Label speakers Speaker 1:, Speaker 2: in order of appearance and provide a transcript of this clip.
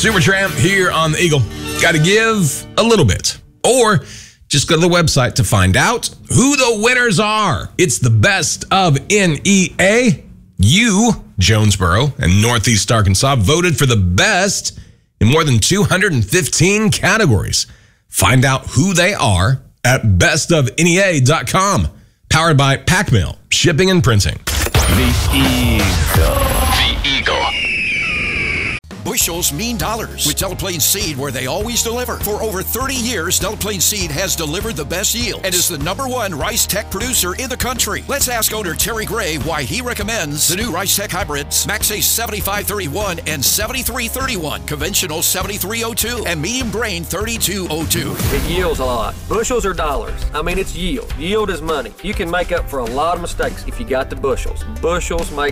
Speaker 1: Supertramp here on the Eagle. Got to give a little bit. Or just go to the website to find out who the winners are. It's the best of NEA. You, Jonesboro and Northeast Arkansas, voted for the best in more than 215 categories. Find out who they are at bestofnea.com. Powered by PackMail, shipping and printing.
Speaker 2: The Eagle.
Speaker 3: The Eagle.
Speaker 4: Bushels mean dollars with Delaplane Seed, where they always deliver. For over 30 years, Delaplane Seed has delivered the best yield and is the #1 rice tech producer in the country. Let's ask owner Terry Gray why he recommends the new rice tech hybrids, Max Ace 7531 and 7331, conventional 7302, and medium grain 3202.
Speaker 5: It yields a lot. Bushels are dollars. I mean, it's yield. Yield is money. You can make up for a lot of mistakes if you got the bushels. Bushels make